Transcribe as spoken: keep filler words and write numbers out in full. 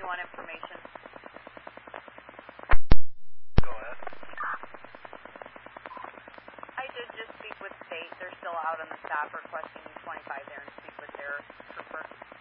nine-one-one information. Go ahead. I did just speak with state. They're still out on the stop requesting twenty-five there and speak with their trooper.